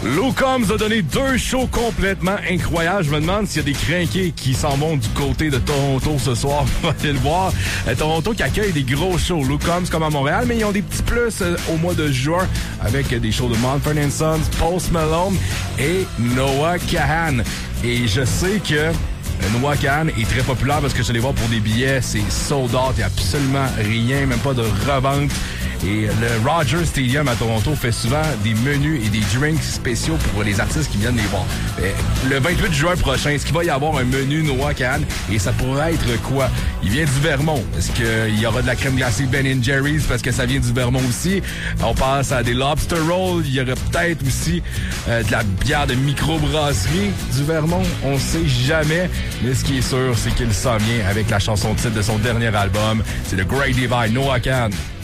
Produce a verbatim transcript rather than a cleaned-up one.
Lou Combs a donné deux shows complètement incroyables. Je me demande s'il y a des crinqués qui s'en vont du côté de Toronto ce soir. On va aller le voir. Euh, Toronto qui accueille des gros shows. Lou Combs comme à Montréal, mais ils ont des petits plus euh, au mois de juin avec euh, des shows de Mumford and Sons, Post Malone et Noah Kahan. Et je sais que Noah Kahan est très populaire parce que je suis allé voir pour des billets. C'est sold out. Il n'y a absolument rien, même pas de revente. Et le Rogers Stadium à Toronto fait souvent des menus et des drinks spéciaux pour les artistes qui viennent les voir. Le vingt-huit juin prochain, est-ce qu'il va y avoir un menu Noah Kahan? Et ça pourrait être quoi? Il vient du Vermont. Est-ce qu'il y aura de la crème glacée Ben and Jerry's parce que ça vient du Vermont aussi? On passe à des lobster rolls. Il y aurait peut-être aussi euh, de la bière de microbrasserie du Vermont. On sait jamais. Mais ce qui est sûr, c'est qu'il s'en vient avec la chanson titre de son dernier album. C'est The Great Divide, Noah Kahan.